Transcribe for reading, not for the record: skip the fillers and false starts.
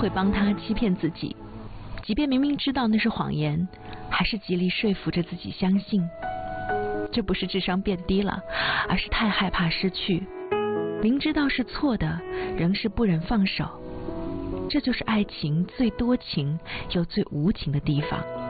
会帮他欺骗自己，即便明明知道那是谎言，还是极力说服着自己相信。这不是智商变低了，而是太害怕失去，明知道是错的，仍是不忍放手。这就是爱情最多情又最无情的地方。